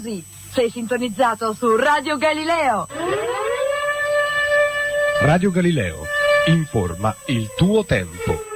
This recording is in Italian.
così. Sei sintonizzato su Radio Galileo. Radio Galileo, informa il tuo tempo.